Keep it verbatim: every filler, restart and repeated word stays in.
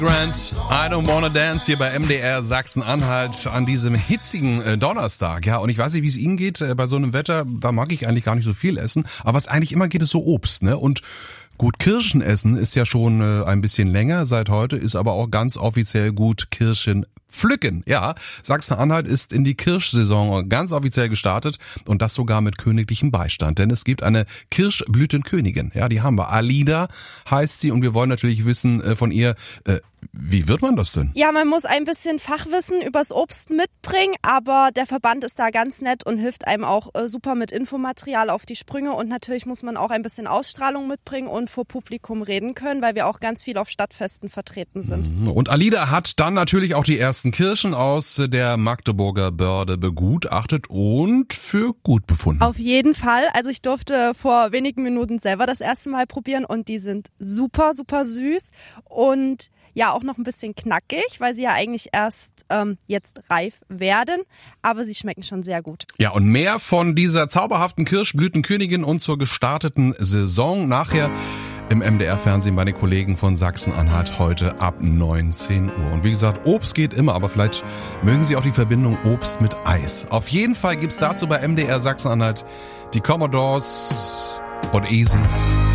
Grant, I don't wanna dance hier bei M D R Sachsen-Anhalt an diesem hitzigen äh, Donnerstag. Ja, und ich weiß nicht, wie es Ihnen geht äh, bei so einem Wetter. Da mag ich eigentlich gar nicht so viel essen. Aber was eigentlich immer geht, ist so Obst, ne? Und gut, Kirschen essen ist ja schon äh, ein bisschen länger. Seit heute ist aber auch ganz offiziell gut Kirschen pflücken. Ja, Sachsen-Anhalt ist in die Kirschsaison ganz offiziell gestartet und das sogar mit königlichem Beistand, denn es gibt eine Kirschblütenkönigin. Ja, die haben wir. Alida heißt sie und wir wollen natürlich wissen äh, von ihr, äh, wie wird man das denn? Ja, man muss ein bisschen Fachwissen übers Obst mitbringen, aber der Verband ist da ganz nett und hilft einem auch äh, super mit Infomaterial auf die Sprünge und natürlich muss man auch ein bisschen Ausstrahlung mitbringen und vor Publikum reden können, weil wir auch ganz viel auf Stadtfesten vertreten sind. Und Alida hat dann natürlich auch die ersten Kirschen aus der Magdeburger Börde begutachtet und für gut befunden. Auf jeden Fall. Also ich durfte vor wenigen Minuten selber das erste Mal probieren und die sind super, super süß und ja auch noch ein bisschen knackig, weil sie ja eigentlich erst ähm, jetzt reif werden, aber sie schmecken schon sehr gut. Ja, und mehr von dieser zauberhaften Kirschblütenkönigin und zur gestarteten Saison nachher im M D R-Fernsehen bei den Kollegen von Sachsen-Anhalt heute ab neunzehn Uhr. Und wie gesagt, Obst geht immer, aber vielleicht mögen Sie auch die Verbindung Obst mit Eis. Auf jeden Fall gibt's dazu bei M D R Sachsen-Anhalt die Commodores und Easy.